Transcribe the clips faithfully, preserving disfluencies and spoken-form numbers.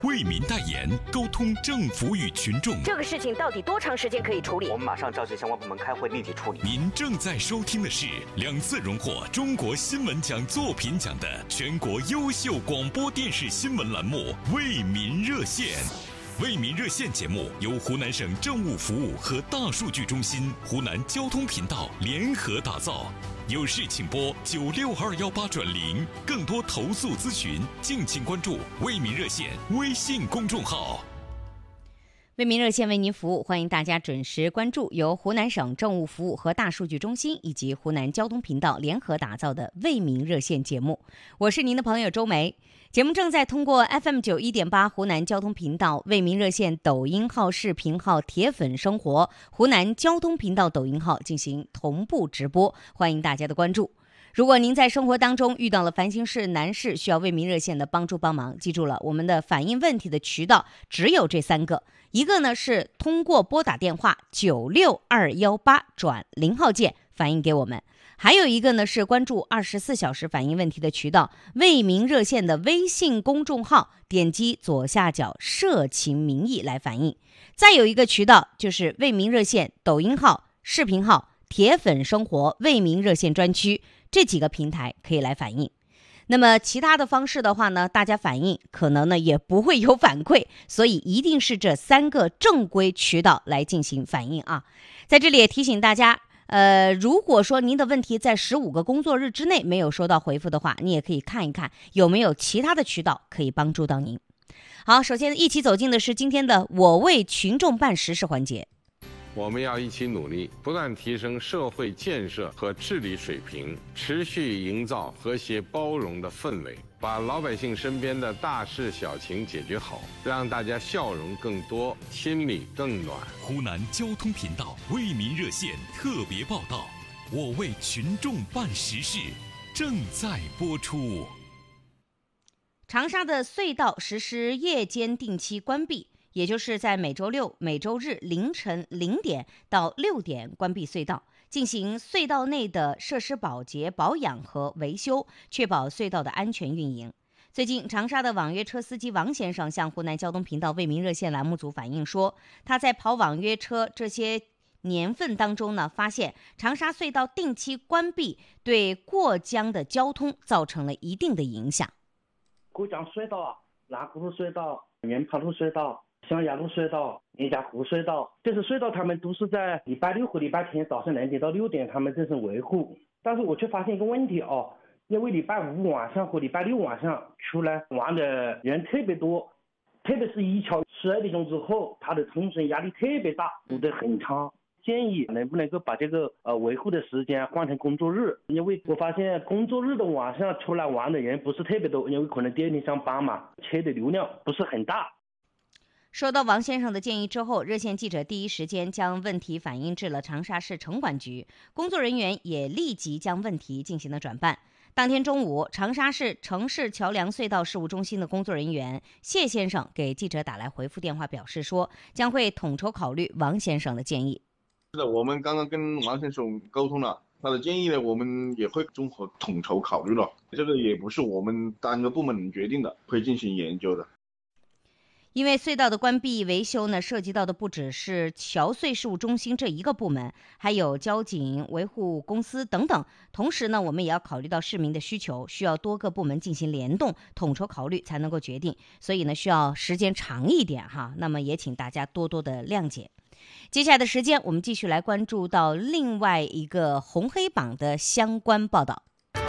为民代言，沟通政府与群众。 这个事情到底多长时间可以处理？ 我们马上召集相关部门开会，立即处理。 您正在收听的是两次荣获中国新闻奖作品奖的全国优秀广播电视新闻栏目《为民热线》。为民热线节目由湖南省政务服务和大数据中心、湖南交通频道联合打造。有事请拨九六二幺八转零，更多投诉咨询，敬请关注为民热线微信公众号。 为民热线为您服务，欢迎大家准时关注由湖南省政务服务和大数据中心以及湖南交通频道联合打造的为民热线节目。我是您的朋友周梅。节目正在通过 F M 九一点八 湖南交通频道、为民热线抖音号、视频号、铁粉生活、湖南交通频道抖音号进行同步直播，欢迎大家的关注。如果您在生活当中遇到了烦心事难事，需要为民热线的帮助帮忙，记住了，我们的反映问题的渠道只有这三个，一个呢是通过拨打电话九六二幺八转零号键反映给我们，还有一个呢是关注二十四小时反映问题的渠道为民热线的微信公众号，点击左下角社情民意来反映。再有一个渠道就是为民热线抖音号、视频号、铁粉生活为民热线专区，这几个平台可以来反映。那么其他的方式的话呢，大家反映可能呢也不会有反馈，所以一定是这三个正规渠道来进行反映啊。在这里也提醒大家，呃，如果说您的问题在十五个工作日之内没有收到回复的话，你也可以看一看有没有其他的渠道可以帮助到您。好，首先一起走进的是今天的我为群众办实事环节。 我们要一起努力，不断提升社会建设和治理水平，持续营造和谐包容的氛围，把老百姓身边的大事小情解决好，让大家笑容更多，心里更暖。 湖南交通频道为民热线特别报道，我为群众办实事，正在播出。 长沙的隧道实施夜间定期关闭，也就是在每周六、每周日凌晨零点到六点关闭隧道，进行隧道内的设施保洁、保养和维修，确保隧道的安全运营。最近，长沙的网约车司机王先生向湖南交通频道为民热线栏目组反映说，他在跑网约车这些年份当中呢，发现长沙隧道定期关闭对过江的交通造成了一定的影响。 过江隧道、拉古路隧道、原跑路隧道、湘雅路隧道、连家湖隧道，这些隧道他们都是在礼拜六和礼拜天早上两点到六点他们进行维护。但是我却发现一个问题哦，因为礼拜五晚上和礼拜六晚上出来玩的人特别多，特别是一桥十二点钟之后，它的通讯压力特别大，堵得很差。建议能不能够把这个呃维护的时间换成工作日，因为我发现工作日的晚上出来玩的人不是特别多，因为可能第二天上班嘛，车的流量不是很大。 收到王先生的建议之后，热线记者第一时间将问题反映至了长沙市城管局，工作人员也立即将问题进行了转办。当天中午，长沙市城市桥梁隧道事务中心的工作人员谢先生给记者打来回复电话，表示说将会统筹考虑王先生的建议。 是的，我们刚刚跟王先生沟通了，他的建议呢，我们也会综合统筹考虑了。这个也不是我们单个部门能决定的，会进行研究的。 因为隧道的关闭维修呢，涉及到的不只是桥隧事务中心这一个部门，还有交警、维护公司等等。同时呢，我们也要考虑到市民的需求，需要多个部门进行联动，统筹考虑才能够决定。所以呢，需要时间长一点哈。那么也请大家多多的谅解。接下来的时间，我们继续来关注到另外一个红黑榜的相关报道。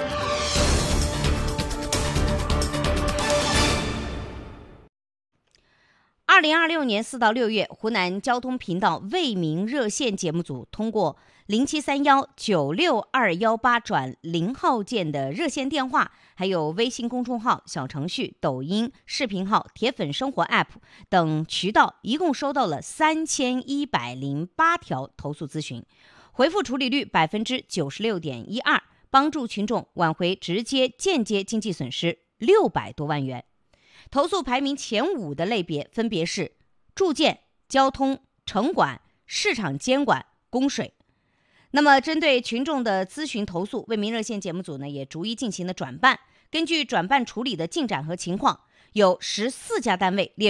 二零二六年四到六月，湖南交通频道为民热线节目组通过零七三幺九六二幺八转零号键的热线电话，还有微信公众号、小程序、抖音、视频号、铁粉生活 App 等渠道，一共收到了三千一百零八条投诉咨询，回复处理率百分之九十六点一二，帮助群众挽回直接、间接经济损失六百多万元。投诉排名前五的类别分别是住建、交通、城管、市场监管、供水。那么针对群众的咨询投诉，为民热线节目组呢也逐一进行了转办。根据转办处理的进展和情况， 有十四家单位列